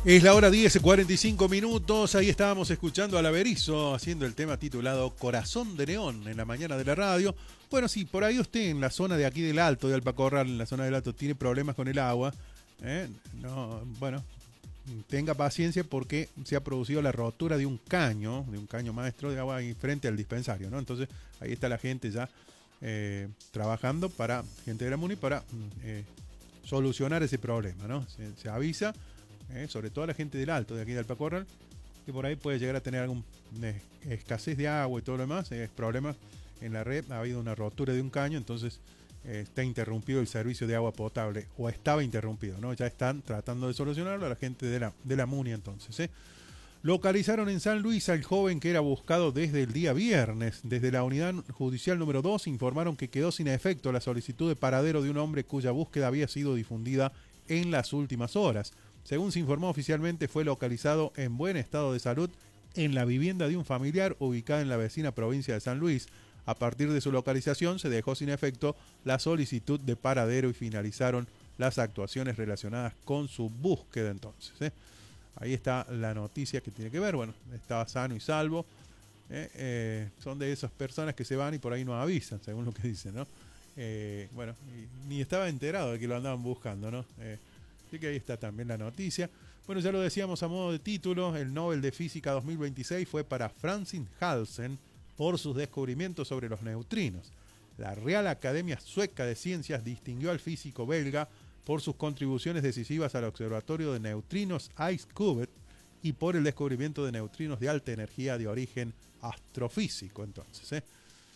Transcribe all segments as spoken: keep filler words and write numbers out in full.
Es la hora diez, cuarenta y cinco minutos. Ahí estábamos escuchando a La Berizo haciendo el tema titulado Corazón de Neón en la mañana de la radio. Bueno, si por ahí usted en la zona de aquí del Alto, de Alpacorral, en la zona del Alto, tiene problemas con el agua, ¿eh? no, bueno, tenga paciencia porque se ha producido la rotura de un caño, de un caño maestro de agua ahí frente al dispensario, ¿no? Entonces, ahí está la gente ya eh, trabajando para, gente de la MUNI, para eh, solucionar ese problema, ¿no? Se, se avisa. Eh, sobre todo a la gente del Alto, de aquí de Alpacorral, que por ahí puede llegar a tener alguna eh, escasez de agua y todo lo demás, eh, problemas en la red, ha habido una rotura de un caño, entonces eh, está interrumpido el servicio de agua potable, o estaba interrumpido, ¿no? Ya están tratando de solucionarlo a la gente de la, de la MUNI entonces. ¿eh? Localizaron en San Luis al joven que era buscado desde el día viernes. Desde la unidad judicial número dos informaron que quedó sin efecto la solicitud de paradero de un hombre cuya búsqueda había sido difundida en las últimas horas. Según se informó oficialmente, fue localizado en buen estado de salud en la vivienda de un familiar ubicada en la vecina provincia de San Luis. A partir de su localización se dejó sin efecto la solicitud de paradero y finalizaron las actuaciones relacionadas con su búsqueda entonces. ¿eh? Ahí está la noticia que tiene que ver, bueno, estaba sano y salvo. ¿eh? Eh, son de esas personas que se van y por ahí no avisan, según lo que dicen, ¿no? Eh, bueno, ni estaba enterado de que lo andaban buscando, ¿no? Eh, Así que ahí está también la noticia. Bueno, ya lo decíamos a modo de título, el Nobel de Física dos mil veintiséis fue para Francis Halsen por sus descubrimientos sobre los neutrinos. La Real Academia Sueca de Ciencias distinguió al físico belga por sus contribuciones decisivas al Observatorio de Neutrinos IceCubed y por el descubrimiento de neutrinos de alta energía de origen astrofísico. Entonces, ¿eh?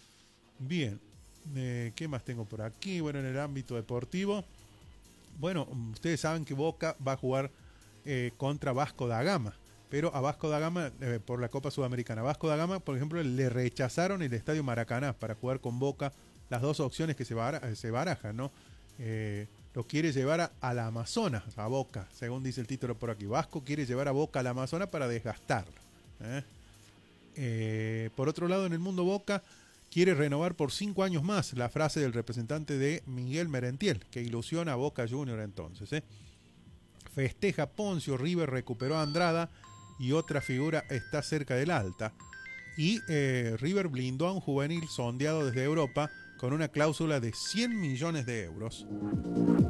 Bien, eh, ¿qué más tengo por aquí? Bueno, en el ámbito deportivo, bueno, ustedes saben que Boca va a jugar eh, contra Vasco da Gama, pero a Vasco da Gama, eh, por la Copa Sudamericana, Vasco da Gama, por ejemplo, le rechazaron el Estadio Maracaná para jugar con Boca, las dos opciones que se, bara, se barajan, ¿no? Eh, lo quiere llevar a, a la Amazonas, a Boca, según dice el título por aquí. Vasco quiere llevar a Boca a la Amazonas para desgastarlo. ¿eh? Eh, por otro lado, en el mundo Boca quiere renovar por cinco años más, la frase del representante de Miguel Merentiel, que ilusiona a Boca Junior entonces. ¿eh? Festeja Poncio, River recuperó a Andrada y otra figura está cerca del alta. Y eh, River blindó a un juvenil sondeado desde Europa con una cláusula de cien millones de euros.